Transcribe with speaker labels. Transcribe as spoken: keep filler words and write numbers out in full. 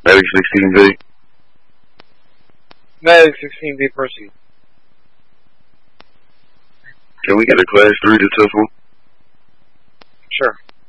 Speaker 1: Medic sixteen B.
Speaker 2: Medic sixteen B, proceed.
Speaker 1: Can we get a class three to Tiffle?
Speaker 2: Sure.